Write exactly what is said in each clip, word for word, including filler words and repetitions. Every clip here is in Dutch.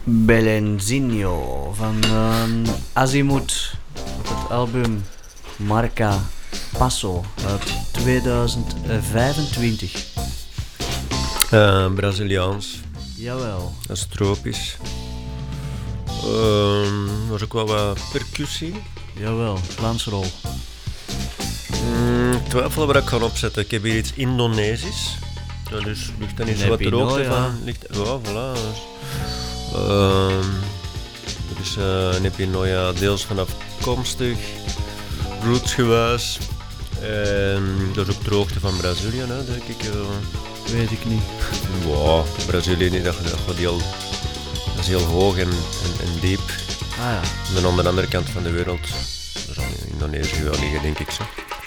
Belenzinho van um, Azimuth op het album Marca Passo uit tweeduizend vijfentwintig. Uh, Braziliaans. Jawel. Dat is tropisch. Uh, er was ook wel wat percussie. Jawel, glansrol. Mm, ik twijfel waar ik ga opzetten. Ik heb hier iets Indonesisch. Ja, dus ligt daar niet zo wat de hoogte van. Ligt, ja, voilà. Dus, uh, er is uh, Nepinoja deels vanaf komstig, rootsgewijs. En dat is ook de hoogte van Brazilië, hè, denk ik. Uh. Weet ik niet. Wow, Brazilië, dat, dat gaat heel, dat is heel hoog en, en, en diep. Ah ja. En dan aan de andere kant van de wereld, daar zal Indonesië wel liggen, denk ik zo.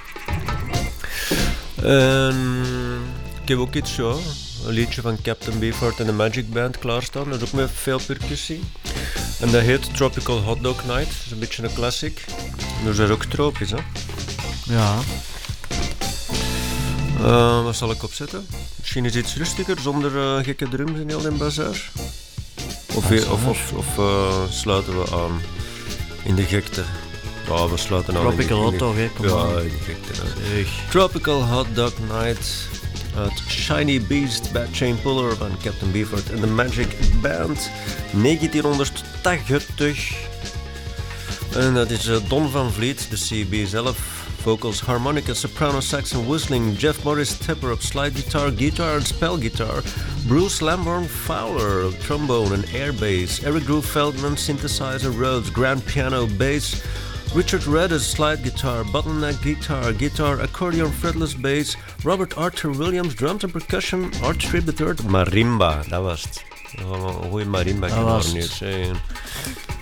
En ik heb ook iets, ja, een liedje van Captain Beefheart en de Magic Band klaarstaan. Dat is ook met veel percussie. En dat heet Tropical Hot Dog Night. Dat is een beetje een classic. Dus dat is ook tropisch, hè? Ja. Uh, wat zal ik opzetten? Misschien is iets rustiger, zonder uh, gekke drums in heel den bazaar. Of, of, of, of uh, sluiten we aan in de gekte? Ja, we sluiten aan Tropical in de, Hot Dog, hè? Kom ja, aan. in de gekte. Hè. Tropical Hot Dog Night uit Shiny Beast, Bad Chain Puller van Captain Beefheart en de Magic Band negentienhonderdtachtig. En dat is uh, Don Van Vliet, de C B zelf. Vocals, harmonica, soprano, sax and whistling. Jeff Morris, tipper op slide guitar, guitar and spell guitar. Bruce Lamborn Fowler, trombone and air bass. Eric Groove Feldman, synthesizer, Rhodes, grand piano, bass. Richard Reddes, slide guitar, bottleneck guitar, guitar, accordion, fretless bass. Robert Arthur Williams, drums and percussion. Art Tripp the third, marimba, dat was het. Een goede marimba dat was het.